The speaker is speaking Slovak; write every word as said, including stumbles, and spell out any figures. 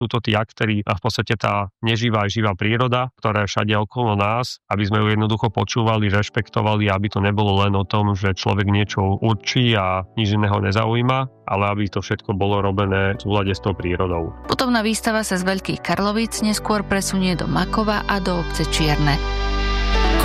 sú to tí aktéri a v podstate tá neživá aj živá príroda, ktorá je všade okolo nás, aby sme ju jednoducho počúvali, rešpektovali, aby to nebolo len o tom, že človek niečo určí a nič iného nezaujíma, ale aby to všetko bolo robené v súlade s tou prírodou. Putovná výstava sa z Veľkých Karlovíc neskôr presunie do Makova a do obce Čierne.